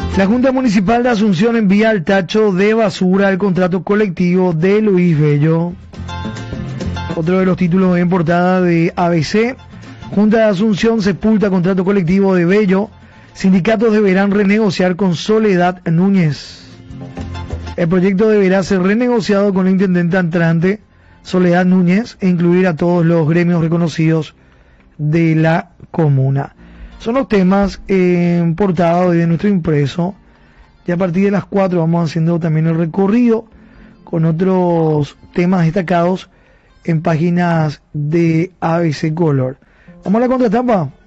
La Junta Municipal de Asunción envía al tacho de basura el contrato colectivo de Luis Bello. Otro de los títulos en portada de ABC. Junta de Asunción sepulta contrato colectivo de Bello. Sindicatos deberán renegociar con Soledad Núñez. El proyecto deberá ser renegociado con la intendente entrante Soledad Núñez e incluir a todos los gremios reconocidos de la comuna. Son los temas en portada de nuestro impreso. Y a partir de las 4 vamos haciendo también el recorrido con otros temas destacados en páginas de ABC Color. Vamos a la contratapa.